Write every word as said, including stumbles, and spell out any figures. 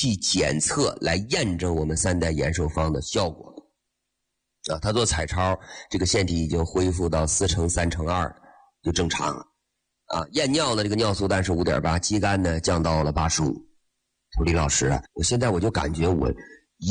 器检测来验证我们三代延寿方的效果。啊，他做彩超，这个腺体已经恢复到四乘三乘二，就正常了。啊，验尿呢，这个尿素氮是 五点八， 肌酐呢降到了八十五。说李老师啊，我现在我就感觉我